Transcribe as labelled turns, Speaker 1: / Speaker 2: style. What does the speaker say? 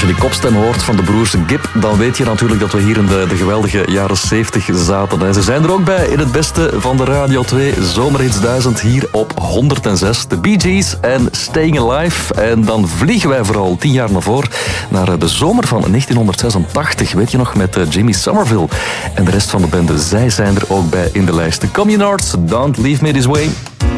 Speaker 1: je die kopstem hoort van de broers Gibb, dan weet je natuurlijk dat we hier in de geweldige jaren 70 zaten. Ze zijn er ook bij in het beste van de Radio 2 Zomerhits 1000 hier op 106. De Bee Gees en Staying Alive. En dan vliegen wij vooral 10 jaar naar voren naar de zomer van 1986. Weet je nog, met Jimmy Somerville en de rest van de band. Zij zijn er ook bij in de lijst. De Communards, Don't Leave Me This Way.